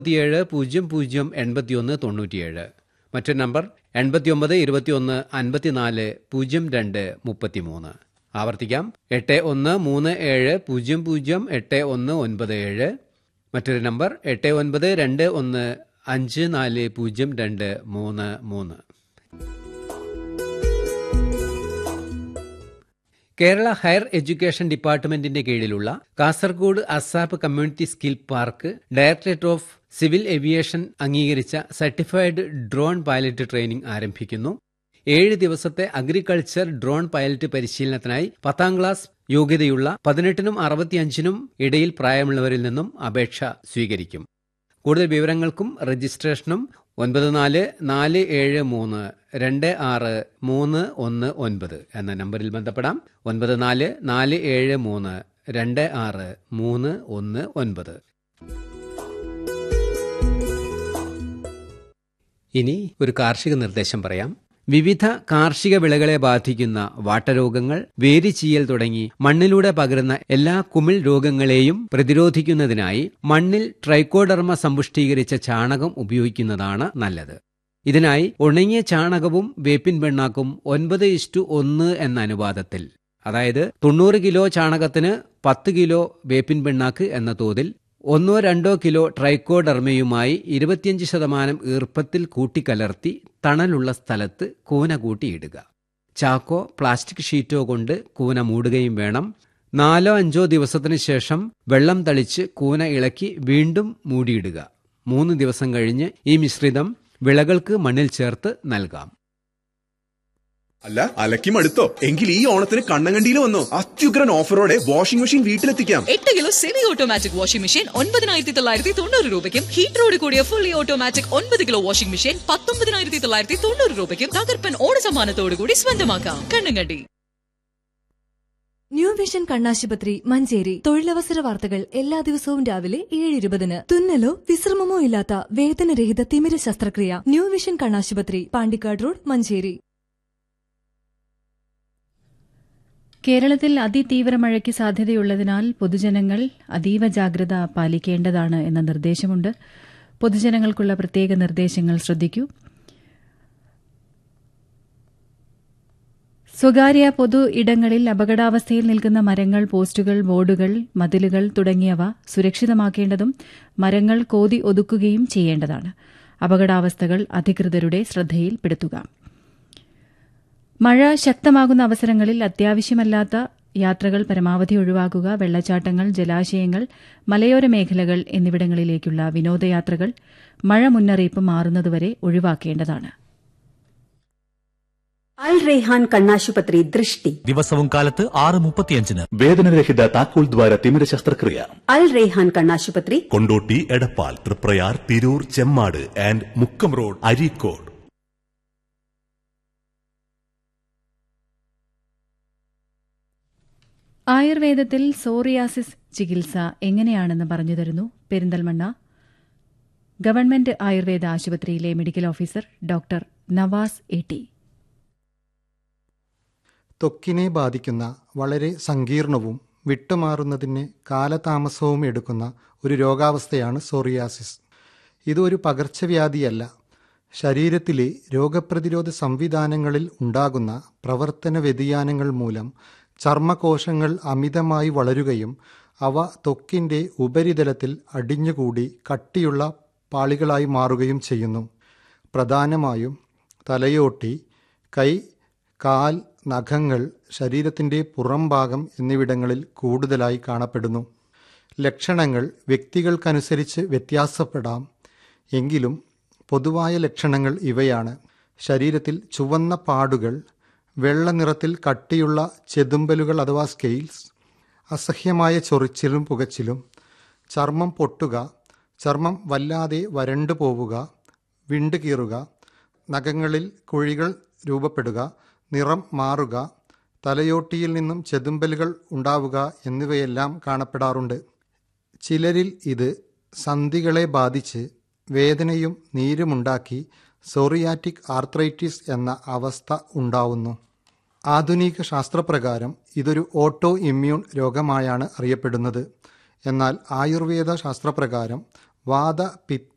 87 മറ്റൊരു നമ്പർ 8921540233. ആവർത്തിക്കാം, 8137008197. മറ്റൊരു നമ്പർ 8921540233. കേരള ഹയർ എഡ്യൂക്കേഷൻ ഡിപ്പാർട്ട്മെന്റിന്റെ കീഴിലുള്ള Kasaragod ASAP community skill park directorate of civil aviation അംഗീകരിച്ച സർട്ടിഫൈഡ് ഡ്രോൺ പൈലറ്റ് ട്രെയിനിംഗ് ആരംഭിക്കുന്നു. 7 ദിവസത്തെ അഗ്രികൾച്ചർ ഡ്രോൺ പൈലറ്റ് പരിശീലനത്തിനായി 10ാം ക്ലാസ് യോഗ്യതയുള്ള 18നും 65നും ഇടയിൽ പ്രായമുള്ളവരിൽ നിന്നും അപേക്ഷ സ്വീകരിക്കും. കൂടുതൽ വിവരങ്ങൾക്കും രജിസ്ട്രേഷനും 9447326319 എന്ന നമ്പറിൽ ബന്ധപ്പെടാം. 9447326319. ഇനി ഒരു കാർഷിക നിർദ്ദേശം പറയാം. വിവിധ കാർഷിക വിളകളെ ബാധിക്കുന്ന വാട്ടരോഗങ്ങൾ, വേരിചീയൽ തുടങ്ങി മണ്ണിലൂടെ പകരുന്ന എല്ലാ കുമിൾ രോഗങ്ങളെയും പ്രതിരോധിക്കുന്നതിനായി മണ്ണിൽ ട്രൈക്കോഡർമ സമ്പുഷ്ടീകരിച്ച ചാണകം ഉപയോഗിക്കുന്നതാണ് നല്ലത്. ഇതിനായി ഉണങ്ങിയ ചാണകവും വേപ്പിൻ പിണ്ണാക്കും 9:1 എന്ന അനുപാതത്തിൽ, അതായത് 90 കിലോ ചാണകത്തിന് 10 കിലോ വേപ്പിൻ പിണ്ണാക്ക് എന്ന തോതിൽ 1-2 കിലോ ട്രൈക്കോഡർമയുമായി 25% ഈർപ്പത്തിൽ കൂട്ടിക്കലർത്തി തണലുള്ള സ്ഥലത്ത് കൂന കൂട്ടിയിടുക. ചാക്കോ പ്ലാസ്റ്റിക് ഷീറ്റോ കൊണ്ട് കൂന മൂടുകയും വേണം. 4-5 ദിവസത്തിന് ശേഷം വെള്ളം തളിച്ച് കൂന ഇളക്കി വീണ്ടും മൂടിയിടുക. 3 ദിവസം കഴിഞ്ഞ് ഈ മിശ്രിതം വിളകൾക്ക് മണ്ണിൽ ചേർത്ത് നൽകാം. അല്ല, അലക്കി മടുത്തോ? എങ്കിൽ ഈ ഓണത്തിന് കണ്ണങ്കണ്ടിയിൽ വന്നോ. അത്യുഗ്രൻ ഓഫറോടെ washing machine വീട്ടിലെത്തിക്കാം. 8 kilo semi automatic washing machine 9,990 രൂപയ്ക്കും, ഹീറ്ററോട് കൂടിയ fully automatic 9 kilo washing machine 19,990 രൂപയ്ക്കും തകർപ്പൻ ഓണസമ്മാനത്തോടുകൂടി സ്വന്തമാക്കാം. കണ്ണങ്കണ്ടി. ന്യൂ വിഷൻ കണ്ണാശുപത്രി മഞ്ചേരി. തൊഴിലവസര വാർത്തകൾ എല്ലാ ദിവസവും രാവിലെ 7:20. തുന്നലോ വിശ്രമമോ ഇല്ലാത്ത വേദനരഹിത തിമിര ശസ്ത്രക്രിയ. ന്യൂ വിഷൻ കണ്ണാശുപത്രി, പാണ്ടിക്കാട് റോഡ്, മഞ്ചേരി. കേരളത്തിൽ അതിതീവ്ര മഴയ്ക്ക് സാധ്യതയുള്ളതിനാൽ പൊതുജനങ്ങൾ അതീവ ജാഗ്രത പാലിക്കേണ്ടതാണ് എന്ന നിർദ്ദേശമുണ്ട്. പൊതുജനങ്ങൾക്കുള്ള പ്രത്യേക നിർദ്ദേശങ്ങൾ ശ്രദ്ധിക്കൂ. സ്വകാര്യ പൊതു ഇടങ്ങളിൽ അപകടാവസ്ഥയിൽ നിൽക്കുന്ന മരങ്ങൾ, പോസ്റ്റുകൾ, ബോർഡുകൾ, മതിലുകൾ തുടങ്ങിയവ സുരക്ഷിതമാക്കേണ്ടതും മരങ്ങൾ കോതി ഒതുക്കുകയും ചെയ്യേണ്ടതാണ്. അപകടാവസ്ഥകൾ അധികൃതരുടെ ശ്രദ്ധയിൽപ്പെടുത്തുക. മഴ ശക്തമാകുന്ന അവസരങ്ങളിൽ അത്യാവശ്യമല്ലാത്ത യാത്രകൾ പരമാവധി ഒഴിവാക്കുക. വെള്ളച്ചാട്ടങ്ങൾ, ജലാശയങ്ങൾ, മലയോര മേഖലകൾ എന്നിവിടങ്ങളിലേക്കുള്ള വിനോദയാത്രകൾ മഴ മുന്നറിയിപ്പ് മാറുന്നതുവരെ ഒഴിവാക്കേണ്ടതാണ്. അൽ റെയ്ഹാൻ കണ്ണാശുപത്രി ദൃഷ്ടി ദിവസവും കാലത്ത് 6:35. വേദനരഹിത താക്കോൽ ദ്വാര തിമിര ശസ്ത്രക്രിയ. അൽ റെയ്ഹാൻ കണ്ണാശുപത്രി, കൊണ്ടോട്ടി, എടപ്പാൾ, തൃപ്രയാർ, തിരൂർ, ചെമ്മാട് ആൻഡ് മുക്കം റോഡ്, അരീക്കോട്. ആയുർവേദത്തിൽ സോറിയാസിസ് ചികിത്സ എങ്ങനെയാണെന്ന് പറഞ്ഞുതരുന്നു പെരിന്തൽമണ്ണ ഗവൺമെന്റ് ആയുർവേദ ആശുപത്രിയിലെ മെഡിക്കൽ ഓഫീസർ ഡോക്ടർ നവാസ് എ.ടി. ത്വക്കിനെ ബാധിക്കുന്ന വളരെ സങ്കീർണവും വിട്ടുമാറുന്നതിന് കാലതാമസവും എടുക്കുന്ന ഒരു രോഗാവസ്ഥയാണ് സോറിയാസിസ്. ഇതൊരു പകർച്ചവ്യാധിയല്ല. ശരീരത്തിലെ രോഗപ്രതിരോധ സംവിധാനങ്ങളിൽ ഉണ്ടാകുന്ന പ്രവർത്തന വ്യതിയാനങ്ങൾ മൂലം ചർമ്മകോശങ്ങൾ അമിതമായി വളരുകയും അവ ത്വക്കിൻ്റെ ഉപരിതലത്തിൽ അടിഞ്ഞുകൂടി കട്ടിയുള്ള പാളികളായി മാറുകയും ചെയ്യുന്നു. പ്രധാനമായും തലയോട്ടി, കൈ, കാൽ, നഖങ്ങൾ, ശരീരത്തിൻ്റെ പുറംഭാഗം എന്നിവിടങ്ങളിൽ കൂടുതലായി കാണപ്പെടുന്നു. ലക്ഷണങ്ങൾ വ്യക്തികൾക്കനുസരിച്ച് വ്യത്യാസപ്പെടാം. എങ്കിലും പൊതുവായ ലക്ഷണങ്ങൾ ഇവയാണ്: ശരീരത്തിൽ ചുവന്ന പാടുകൾ, വെള്ള നിറത്തിൽ കട്ടിയുള്ള ചെതുമ്പലുകൾ അഥവാ സ്കെയിൽസ്, അസഹ്യമായ ചൊറിച്ചിലും പുകച്ചിലും, ചർമ്മം പൊട്ടുക, ചർമ്മം വല്ലാതെ വരണ്ടു പോവുക, വിണ്ടുകീറുക, നഖങ്ങളിൽ കുഴികൾ രൂപപ്പെടുക, നിറം മാറുക, തലയോട്ടിയിൽ നിന്നും ചെതുമ്പലുകൾ ഉണ്ടാവുക എന്നിവയെല്ലാം കാണപ്പെടാറുണ്ട്. ചിലരിൽ ഇത് സന്ധികളെ ബാധിച്ച് വേദനയും നീരുമുണ്ടാക്കി സോറിയാറ്റിക് ആർത്രൈറ്റിസ് എന്ന അവസ്ഥ ഉണ്ടാവുന്നു. ആധുനിക ശാസ്ത്രപ്രകാരം ഇതൊരു ഓട്ടോ ഇമ്മ്യൂൺ രോഗമായാണ് അറിയപ്പെടുന്നത്. എന്നാൽ ആയുർവേദ ശാസ്ത്രപ്രകാരം വാത, പിത്ത,